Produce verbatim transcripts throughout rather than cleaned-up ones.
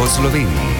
po Sloveniji.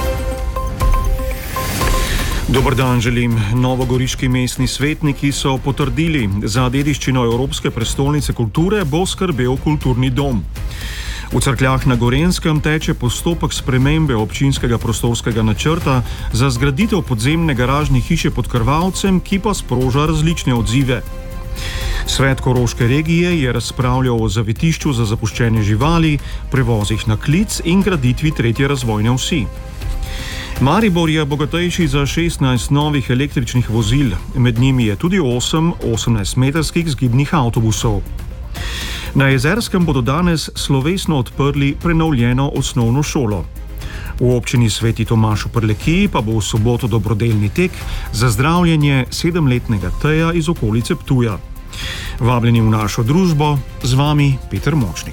Dober dan želim. Novogoriški mestni svetniki so potrdili, za dediščino Evropske prestolnice kulture bo skrbel kulturni dom. V Cerkljah na Gorenjskem teče postopek spremembe občinskega prostorskega načrta za zgraditev podzemne garažne hiše pod Krvavcem, ki pa sproža različne odzive. Svet Koroške regije je razpravljal o zavetišču za zapuščene živali, prevozih na klic in graditvi tretje razvojne osi. Maribor je bogatejši za šestnajst novih električnih vozil, med njimi je tudi osem osemnajstmetrskih zgibnih avtobusov. Na Jezerskem bodo danes slovesno odprli prenovljeno osnovno šolo. V občini Sveti Tomaž v Prlekiji pa bo v soboto dobrodelni tek za zdravljenje sedemletnega Teja iz okolice Ptuja. Vabljeni v našo družbo, z vami Peter Močnik.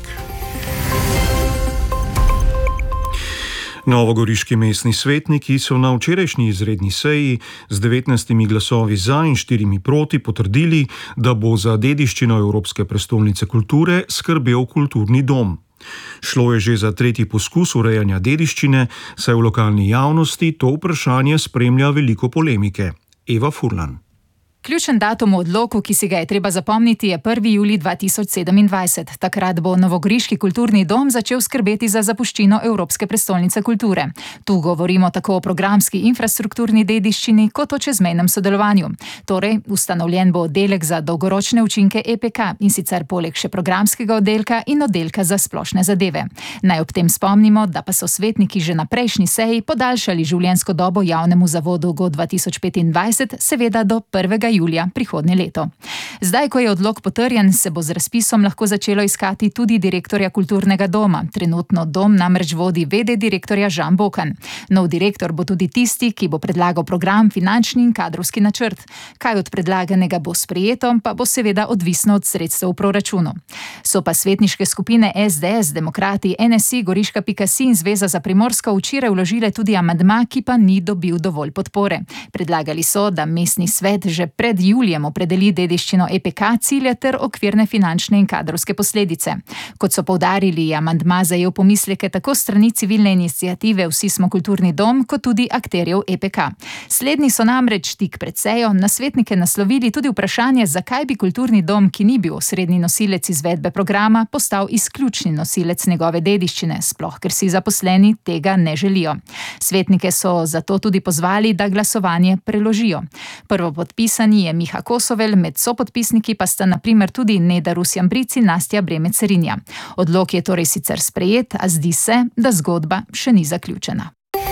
Novogoriški mestni svetniki so na včerajšnji izredni seji z devetnajstimi glasovi za in štirimi proti potrdili, da bo za dediščino Evropske prestolnice kulture skrbel kulturni dom. Šlo je že za tretji poskus urejanja dediščine, saj v lokalni javnosti to vprašanje spremlja veliko polemike. Eva Furlan. Ključen datum v odloku, ki si ga je treba zapomniti, je prvi julij dva tisoč sedemindvajset. Takrat bo Novogoriški kulturni dom začel skrbeti za zapuščino Evropske prestolnice kulture. Tu govorimo tako o programski infrastrukturni dediščini, kot o čezmejnem sodelovanju. Torej, ustanovljen bo oddelek za dolgoročne učinke E P K in sicer poleg še programskega oddelka in oddelka za splošne zadeve. Naj ob tem spomnimo, da pa so svetniki že na prejšnji seji podaljšali življenjsko dobo javnemu zavodu G O dva tisoč petindvajset, seveda do prvega julija prihodnje leto. Zdaj, ko je odlok potrjen, se bo z razpisom lahko začelo iskati tudi direktorja kulturnega doma. Trenutno dom namreč vodi v d direktorja Žan Bokan. Nov direktor bo tudi tisti, ki bo predlagal program, finančni in kadrovski načrt. Kaj od predlaganega bo sprejeto, pa bo seveda odvisno od sredstev v proračunu. So pa svetniške skupine S D S, Demokrati, N S I, Goriška pika si in Zveza za Primorsko včeraj vložile tudi amandma, ki pa ni dobil dovolj podpore. Predlagali so, da mestni svet že pred Pred julijem opredeli dediščino E P K, cilje ter okvirne finančne in kadrovske posledice. Kot so poudarili, je amandma zajel pomisleke tako strani civilne iniciative Vsi smo kulturni dom, kot tudi akterjev E P K. Slednji so namreč tik pred sejo na svetnike naslovili tudi vprašanje, zakaj bi kulturni dom, ki ni bil osrednji nosilec izvedbe programa, postal izključni nosilec njegove dediščine, sploh ker si zaposleni tega ne želijo. Svetnike so zato tudi pozvali, da glasovanje preložijo. Prvopodpisani je Miha Kosovel, med sopodpisniki pa sta na primer tudi Neda Rusjan-Bric in Nastja Bremec-Rinja. Odlok je torej sicer sprejet, a zdi se, da zgodba še ni zaključena.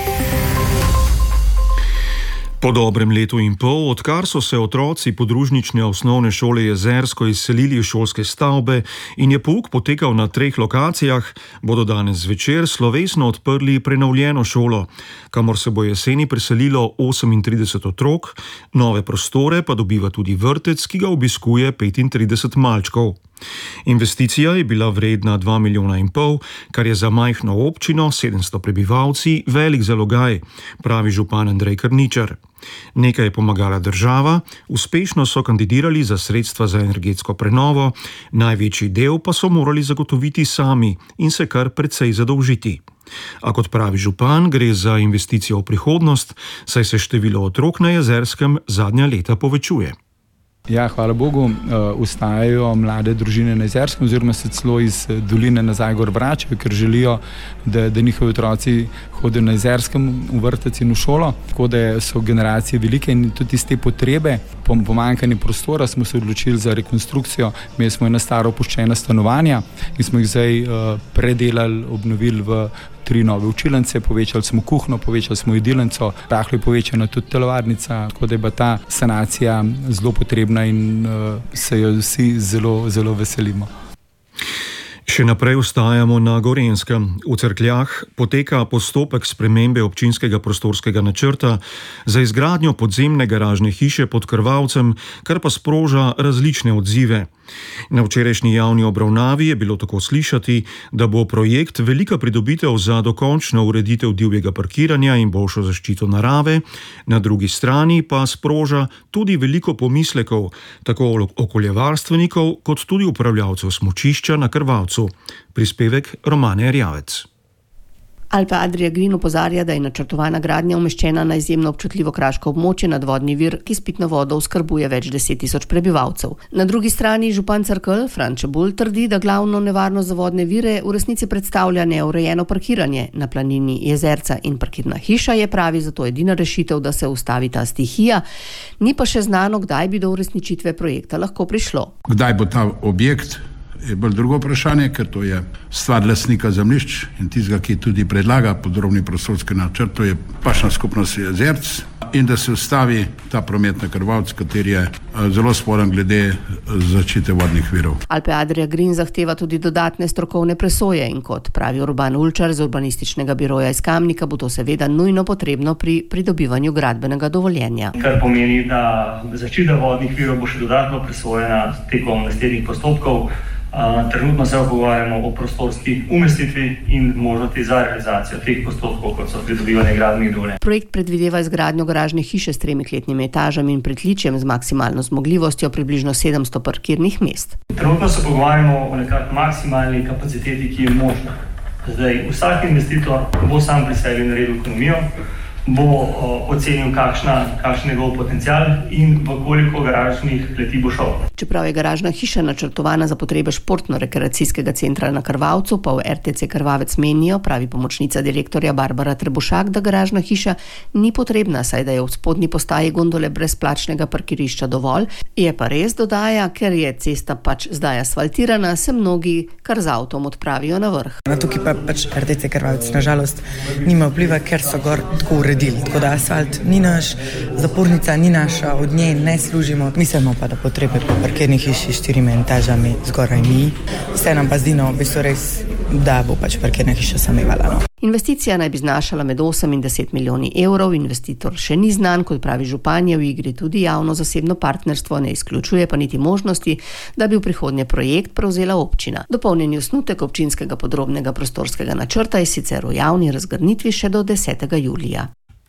Po dobrem letu in pol, odkar so se otroci podružnične osnovne šole Jezersko izselili v šolske stavbe in je pouk potekal na treh lokacijah, bodo danes zvečer slovesno odprli prenovljeno šolo, kamor se bo jeseni preselilo osemintrideset otrok, nove prostore pa dobiva tudi vrtec, ki ga obiskuje petintrideset malčkov. Investicija je bila vredna dva milijona in pol, kar je za majhno občino, sedemsto prebivalci, velik zalogaj, pravi župan Andrej Krničar. Nekaj je pomagala država, uspešno so kandidirali za sredstva za energetsko prenovo, največji del pa so morali zagotoviti sami in se kar precej zadolžiti. A kot pravi župan, gre za investicijo v prihodnost, saj se število otrok na Jezerskem zadnja leta povečuje. Ja, hvala Bogu, ostajajo mlade družine na Jezerskem oziroma se celo iz doline nazaj gor vračajo, ker želijo, da, da njihovi otroci hodijo na Jezerskem v vrtec in v šolo, tako da so generacije velike in tudi iz te potrebe po pomanjkanju prostora smo se odločili za rekonstrukcijo. Imeli smo ena stara opuščena stanovanja in smo jih zdaj uh, predelali, obnovili v tri nove učilnice, povečali smo kuhno, povečali smo jedilnico, rahlo je povečana tudi telovadnica, tako da je bila ta sanacija zelo potrebna in uh, se jo vsi zelo, zelo veselimo. Še naprej ostajamo na Gorenjskem. V Cerkljah poteka postopek spremembe občinskega prostorskega načrta za izgradnjo podzemne garažne hiše pod Krvavcem, kar pa sproža različne odzive. Na včerajšnji javni obravnavi je bilo tako slišati, da bo projekt velika pridobitev za dokončno ureditev divjega parkiranja in boljšo zaščito narave, na drugi strani pa sproža tudi veliko pomislekov, tako okoljevarstvenikov kot tudi upravljavcev smučišča na Krvavcu. Prispevek Romane Erjavec. Alpe Adria Green opozarja, da je načrtovana gradnja umeščena na izjemno občutljivo kraško območje nad vodni vir, ki s pitno vodo oskrbuje več deset tisoč prebivalcev. Na drugi strani župan Cerkelj Fran Čebulj trdi, da glavno nevarnost za vodne vire v resnici predstavlja neurejeno parkiranje na planini Jezerca in parkirna hiša je, pravi, zato edina rešitev, da se ustavi ta stihija. Ni pa še znano, kdaj bi do uresničitve projekta lahko prišlo. Kdaj bo ta objekt? Je bolj drugo vprašanje, ker to je stvar lastnika zemljišč in tistega, ki tudi predlaga podrobni prostorski načrt, to je pašna skupnost Jezerc, in da se ustavi ta promet na Krvavec, kateri je zelo sporen glede zaščite vodnih virov. Alpe Adria Green zahteva tudi dodatne strokovne presoje in kot pravi Urban Ulčar z urbanističnega biroja iz Kamnika, bo to seveda nujno potrebno pri pridobivanju gradbenega dovoljenja. Kar pomeni, da zaščita vodnih virov bo še dodatno presojena tekom naslednjih postopkov. Uh, trenutno se pogovarjamo o prostorski umestitvi in možnosti za realizacijo teh postopkov, kot so pridobivanje gradbenih dovoljenj. Projekt predvideva izgradnjo garažne hiše s tremi kletnimi etažami in pritličjem z maksimalno zmogljivostjo približno sedemsto parkirnih mest. Trenutno se pogovarjamo o nekak maksimalni kapaciteti, ki je možna. Zdaj, vsak investitor bo sam pri sebi naredil ekonomijo, bo o, ocenil, kakšna, kakšen je njegov potencial in v koliko garažnih kleti bo šel. Čeprav je garažna hiša načrtovana za potrebe športno-rekreacijskega centra na Krvavcu, pa v er te ce Krvavec menijo, pravi pomočnica direktorja Barbara Trebušak, da garažna hiša ni potrebna, saj da je v spodnji postaji gondole brezplačnega parkirišča dovolj. Je pa res, dodaja, ker je cesta pač zdaj asfaltirana, se mnogi kar z avtom odpravijo na vrh. Na tukaj pa pač er te ce Krvavec nažalost nima vpliva, ker so gor tako uredili. Tako da asfalt ni naš, zapornica ni naša, od nje ne služimo. Mislimo pa, da potrebe po parkirni hiši s štirimi etažami zgoraj ni. Vse nam pa zdi, no, v bistvu res, da bo pač parkirna hiša samevala. No. Investicija naj bi znašala med osem in deset milijoni evrov, investitor še ni znan, kot pravi župan, je v igri tudi javno-zasebno partnerstvo, ne izključuje pa niti možnosti, da bi v prihodnje projekt prevzela občina. Dopolnjeni osnutek občinskega podrobnega prostorskega načrta je sicer v javni razgrnitvi še do desetega julija.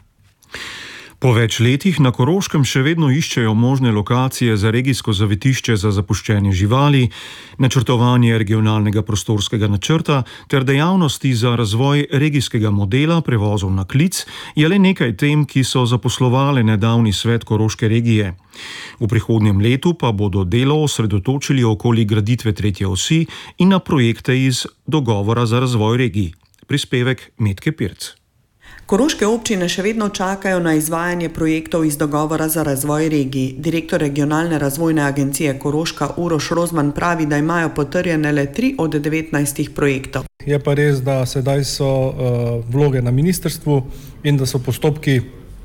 Po več letih na Koroškem še vedno iščejo možne lokacije za regijsko zavetišče za zapuščene živali, načrtovanje regionalnega prostorskega načrta ter dejavnosti za razvoj regijskega modela prevozov na klic je le nekaj tem, ki so zaposlovale nedavni svet Koroške regije. V prihodnjem letu pa bodo delo osredotočili okoli graditve tretje osi in na projekte iz dogovora za razvoj regij. Prispevek Metke Pirc. Koroške občine še vedno čakajo na izvajanje projektov iz dogovora za razvoj regij. Direktor regionalne razvojne agencije Koroška Uroš Rozman pravi, da imajo potrjene le tri od devetnajstih projektov. Je pa res, da sedaj so uh, vloge na ministrstvu in da so postopki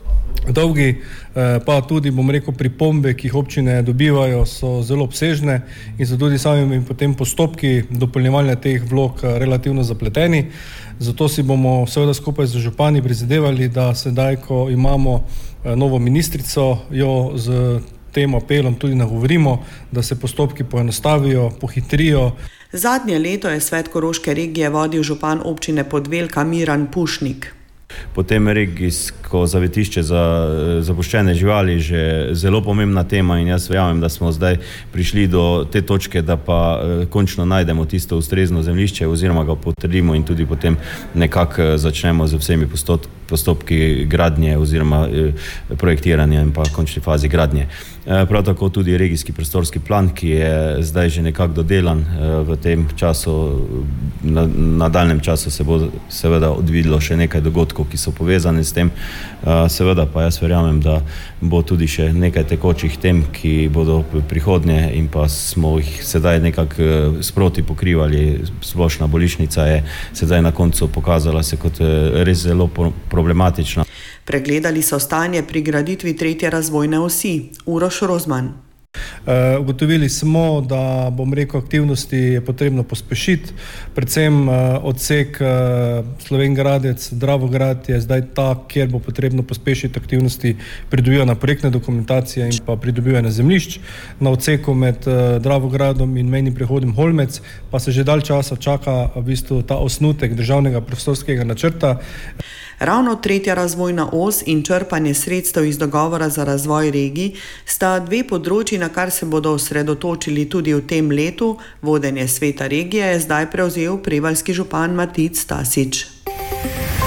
dolgi, pa tudi, bom rekel, pripombe, ki jih občine dobivajo, so zelo obsežne in so tudi sami potem postopki dopolnjevanja teh vlog relativno zapleteni. Zato si bomo seveda skupaj z župani prizadevali, da sedaj, ko imamo novo ministrico, jo z tem apelom tudi nagovorimo, da se postopki poenostavijo, pohitrijo. Zadnje leto je svet Koroške regije vodil župan občine Podvelka Miran Pušnik. Potem regijsko zavetišče za zapuščene živali že zelo pomembna tema in jaz verjamem, da smo zdaj prišli do te točke, da pa končno najdemo tisto ustrezno zemljišče oziroma ga potrdimo in tudi potem nekako začnemo z vsemi postopki gradnje oziroma projektiranja in pa končni fazi gradnje. Prav tako tudi regijski prostorski plan, ki je zdaj že nekako dodelan v tem času, na nadaljnjem času se bo seveda odvidelo še nekaj dogodkov, ki so povezani s tem. Seveda pa jaz verjamem, da bo tudi še nekaj tekočih tem, ki bodo prihodnje in pa smo jih sedaj nekako sproti pokrivali. Splošna bolnišnica je sedaj na koncu pokazala se kot res zelo problematična. Pregledali so stanje pri graditvi tretje razvojne osi. Uroš Rozman. Uh, ugotovili smo, da, bom rekel, aktivnosti je potrebno pospešiti, predvsem uh, odsek uh, Slovengradec, Dravograd je zdaj ta, kjer bo potrebno pospešiti aktivnosti pridobivanja projektne dokumentacije in pa pridobivanja zemljišč. Na odseku med uh, Dravogradom in mejnim prehodom Holmec pa se že dalj časa čaka v bistvu ta osnutek državnega prostorskega načrta. Ravno tretja razvojna os in črpanje sredstev iz dogovora za razvoj regij sta dve področji, na kar se bodo osredotočili tudi v tem letu. Vodenje sveta regije je zdaj prevzel prevaljski župan Matic Stasič.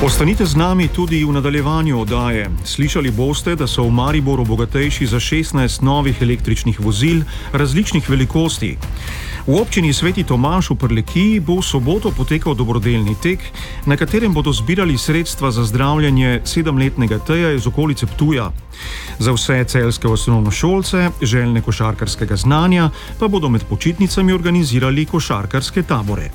Ostanite z nami tudi v nadaljevanju oddaje. Slišali boste, da so v Mariboru bogatejši za šestnajst novih električnih vozil različnih velikosti. V občini Sveti Tomaž v Prlekiji bo v soboto potekal dobrodelni tek, na katerem bodo zbirali sredstva za zdravljenje sedemletnega Teja iz okolice Ptuja. Za vse celjske osnovnošolce, željne košarkarskega znanja, pa bodo med počitnicami organizirali košarkarske tabore.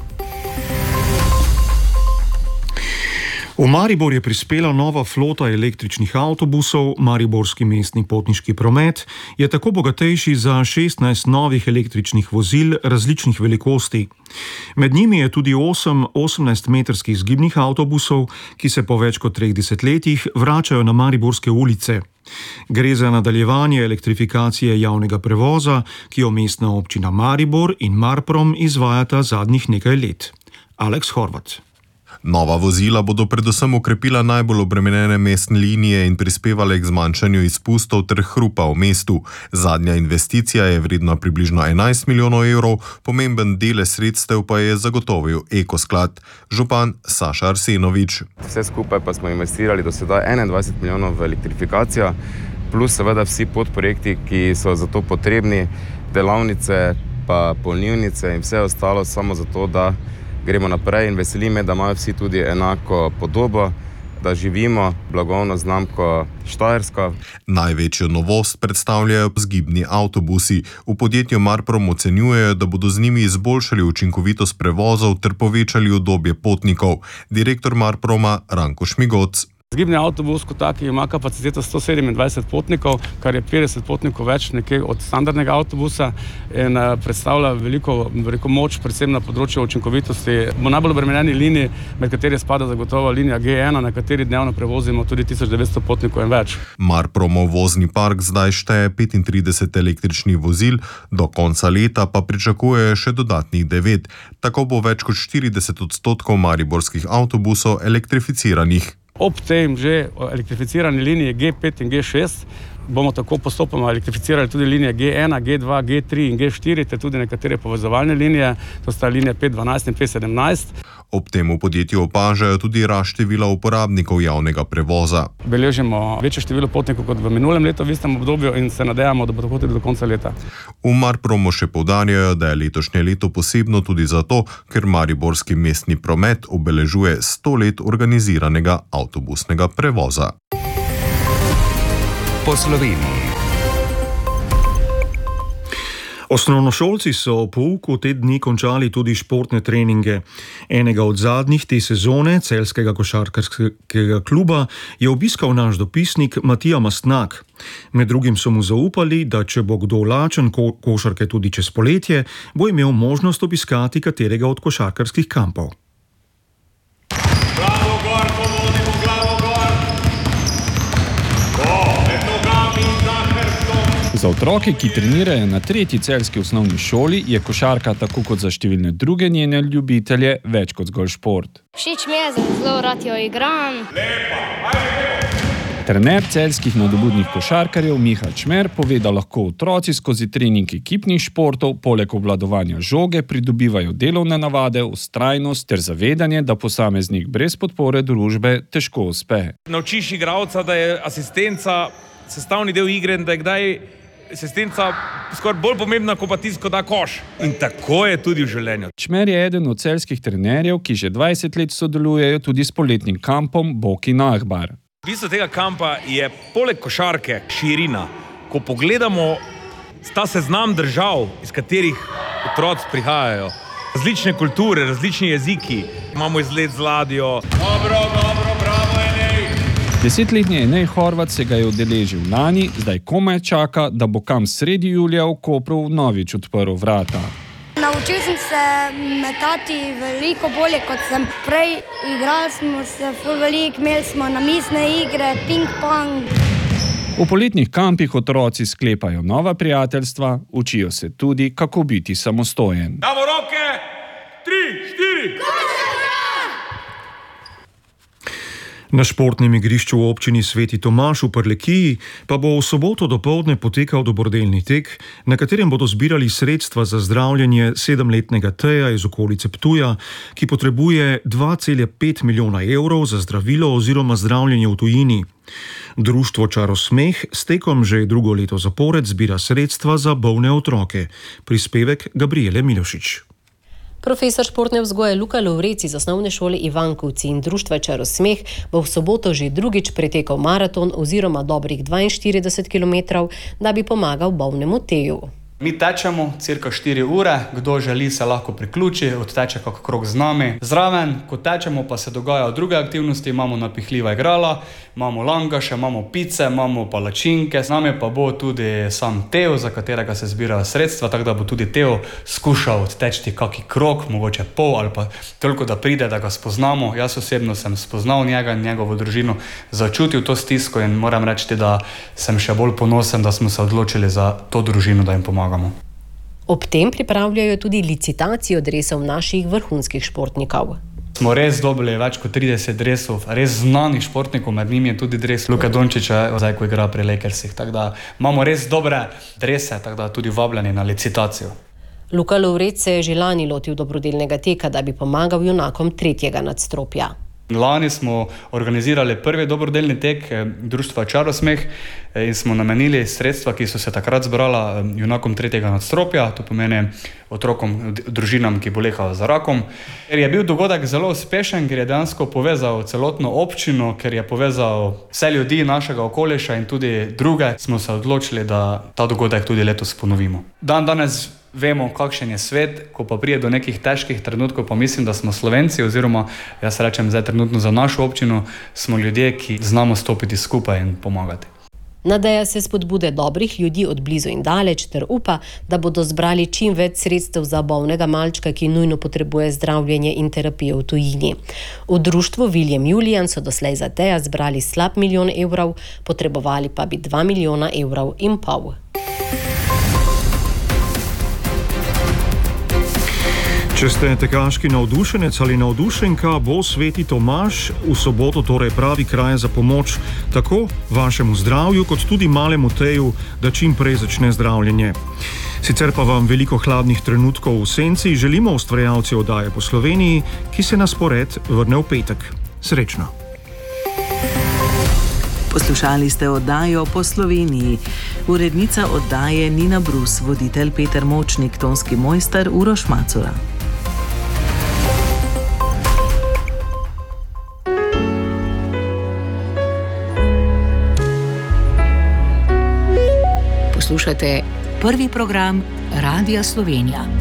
V Maribor je prispela nova flota električnih avtobusov, mariborski mestni potniški promet je tako bogatejši za šestnajst novih električnih vozil različnih velikosti. Med njimi je tudi osem osemnajstmetrskih zgibnih avtobusov, ki se po več kot treh desetletjih vračajo na mariborske ulice. Gre za nadaljevanje elektrifikacije javnega prevoza, ki jo mestna občina Maribor in Marprom izvajata zadnjih nekaj let. Aleks Horvat. Nova vozila bodo predvsem okrepila najbolj obremenjene mestne linije in prispevale k zmanjšanju izpustov ter hrupa v mestu. Zadnja investicija je vredna približno enajst milijonov evrov, pomemben delež sredstev pa je zagotovil Ekosklad. Župan Saša Arsenovič. Vse skupaj pa smo investirali do sedaj enaindvajset milijonov v elektrifikacijo, plus seveda vsi podprojekti, ki so za to potrebni, delavnice, pa polnilnice in vse ostalo samo zato, da gremo naprej in veseli me, da imajo vsi tudi enako podobo, da živimo blagovno znamko Štajerska. Največjo novost predstavljajo zgibni avtobusi. V podjetju Marprom ocenjujejo, da bodo z njimi izboljšali učinkovitost prevozov ter povečali udobje potnikov. Direktor Marproma Ranko Šmigoc. Zgibni avtobus kot taki ima kapaciteto sto sedemindvajset potnikov, kar je petdeset potnikov več nekje od standardnega avtobusa in predstavlja veliko, veliko moč, predvsem na področju učinkovitosti. Po najbolj obremenjeni liniji, med kateri spada zagotovo linija G ena, na kateri dnevno prevozimo tudi tisoč devetsto potnikov in več. Marpromov vozni park zdaj šteje petintrideset električnih vozil, do konca leta pa pričakuje še dodatnih devet. Tako bo več kot štirideset odstotkov mariborskih avtobusov elektrificiranih. Ob tem že elektrificirani liniji G pet in G šest bomo tako postopoma elektrificirali tudi linije G ena, G dva, G tri in G štiri, te tudi nekatere povezovalne linije, to sta linije pet dvanajst in pet sedemnajst. Ob tem v podjetju opažajo tudi rast števila uporabnikov javnega prevoza. Beležimo večje število potnikov kot v minulem letu v istem obdobju in se nadejamo, da bo tako tudi do konca leta. V Marpromu še poudarjajo, da je letošnje leto posebno tudi zato, ker mariborski mestni promet obeležuje sto let organiziranega avtobusnega prevoza. Po Sloveniji. Osnovnošolci so v pouku te dni končali tudi športne treninge. Enega od zadnjih te sezone celjskega košarkarskega kluba je obiskal naš dopisnik Matija Mastnak. Med drugim so mu zaupali, da če bo kdo lačen ko- košarke tudi čez poletje, bo imel možnost obiskati katerega od košarkarskih kampov. Glavo gor, povodimo glavo gor! Go, med nogami in za hrbtom! Za otroke, ki trenirajo na tretji celjski osnovni šoli, je košarka tako kot za številne druge njene ljubitelje več kot zgolj šport. Všeč mi je, zelo rad jo igram. Lepa, ajde, lepo! Trener celjskih nadobudnih košarkarjev Miha Čmer pove, da lahko otroci skozi trening ekipnih športov poleg obvladovanja žoge pridobivajo delovne navade, vztrajnost ter zavedanje, da posameznik brez podpore družbe težko uspe. Naučiš igralca, da je asistenca sestavni del igre in da je kdaj asistenca skoraj bolj pomembna kot pa tisto, ko da koš. In tako je tudi v življenju. Čmer je eden od celjskih trenerjev, ki že dvajset let sodelujejo tudi s poletnim kampom Boki Nahbar. Bistvo tega kampa je poleg košarke širina. Ko pogledamo ta seznam držav, iz katerih otroci prihajajo, različne kulture, različni jeziki, imamo izlet z ladjo. Dobro, dobro, bravo, Enej! Desetletni Enej Horvat se ga je udeležil lani, zdaj komaj čaka, da bo kamp sredi julija v Kopru vnovič odprl vrata. Naučil sem se metati veliko bolje, kot sem prej. Igrali smo se ful veliko, imeli smo namizne igre, ping-pong. V poletnih kampih otroci sklepajo nova prijateljstva, učijo se tudi, kako biti samostojen. Damo roke! Tri, štiri! Na športnem igrišču v občini Sveti Tomaž v Prlekiji pa bo v soboto dopoldne potekal dobrodelni tek, na katerem bodo zbirali sredstva za zdravljenje sedemletnega Teja iz okolice Ptuja, ki potrebuje dva cela pet milijona evrov za zdravilo oziroma zdravljenje v tujini. Društvo Čarosmeh s tekom že drugo leto zapored zbira sredstva za bolne otroke. Prispevek Gabriele Milošič. Profesor športne vzgoje Luka Lovrec iz osnovne šole Ivankovci in društva Čarosmeh bo v soboto že drugič pretekal maraton oziroma dobrih dvainštirideset kilometrov, da bi pomagal bolnemu Teju. Mi tečemo cirka štiri ure, kdo želi se lahko priključi, odteče kak krog z nami. Zraven, ko tečemo, pa se dogajajo druge aktivnosti, imamo napihljiva igrala, imamo langaše, imamo pice, imamo palačinke. Z nami pa bo tudi sam Teo, za katerega se zbirajo sredstva, tako da bo tudi Teo skušal odteči kaki krog, mogoče pol ali pa toliko, da pride, da ga spoznamo. Jaz osebno sem spoznal njega in njegovo družino, začutil to stisko in moram reči, da sem še bolj ponosen, da smo se odločili za to družino, da jim pomagamo. Ob tem pripravljajo tudi licitacijo dresov naših vrhunskih športnikov. Smo res dobili več kot trideset dresov, res znanih športnikov, med njimi je tudi dres Luka Dončića, zdaj ko igra pri Lakersih. Tako da imamo res dobre drese, tako da tudi vabljeni na licitacijo. Luka Lovrec se je že lani lotil dobrodelnega teka, da bi pomagal junakom tretjega nadstropja. Lani smo organizirali prvi dobrodelni tek društva Čarosmeh in smo namenili sredstva, ki so se takrat zbrala junakom tretjega nadstropja, to pomeni otrokom, družinam, ki bolehajo za rakom. Ker je bil dogodek zelo uspešen, ker je dejansko povezal celotno občino, ker je povezal vse ljudi našega okoliša in tudi druge, smo se odločili, da ta dogodek tudi letos ponovimo. Dan danes vemo, kakšen je svet, ko pa prije do nekih težkih trenutkov, pa mislim, da smo Slovenci, oziroma jaz rečem zdaj trenutno za našo občino, smo ljudje, ki znamo stopiti skupaj in pomagati. Nadeja se spodbude dobrih ljudi od blizu in daleč ter upa, da bodo zbrali čim več sredstev za bolnega malčka, ki nujno potrebuje zdravljenje in terapijo v tujini. V društvu William Julian so doslej za Teja zbrali slab milijon evrov, potrebovali pa bi dva milijona evrov in pol. Če ste tekaški navdušenec ali navdušenka, bo Sveti Tomaž v soboto torej pravi kraj za pomoč tako vašemu zdravju kot tudi malemu Teju, da čim prej začne zdravljenje. Sicer pa vam veliko hladnih trenutkov v senci želimo ustvarjalci oddaje po Sloveniji, ki se na spored vrne v petek. Srečno! Poslušali ste oddajo Po Sloveniji. Urednica oddaje Nina Brus, voditelj Peter Močnik, tonski mojster Uroš Macura. Poslušate prvi program Radia Slovenija.